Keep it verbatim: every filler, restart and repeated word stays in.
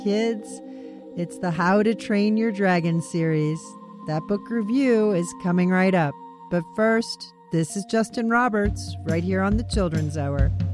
Kids, it's the How to Train Your Dragon series. That book review is coming right up. But first, this is Justin Roberts, right here on the Children's Hour.